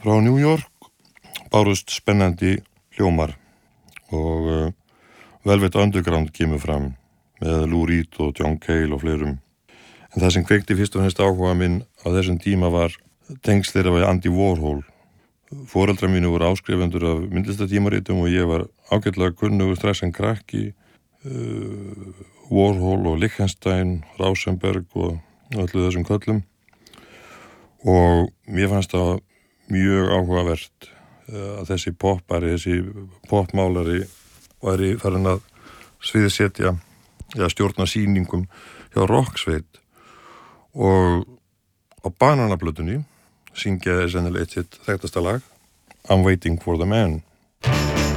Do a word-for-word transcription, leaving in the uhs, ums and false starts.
Frá New York bárust spennandi hljómar og uh, Velvet Underground kemur fram með Lou Reed og John Cale og fleirum. En það sem kveikti fyrst og fremst áhuga minn á þessum tíma var tengsl þeirra við Andy Warhol. Foreldrar mínu voru áskrifendur af myndlistatímaritum og ég var ágætlega kunnugur strax sem krakki uh, Warhol og Lichtenstein, Rauschenberg og öllu þessum köllum. Og mér fannst það mjög áhugavert að þessi poppari, þessi popmálari væri farin að sviðsetja eða stjórna sýningum hjá rocksveit og á Bananaplötunni syngja þeir sennilega eitt sitt þekktasta lag I'm Waiting for the Man.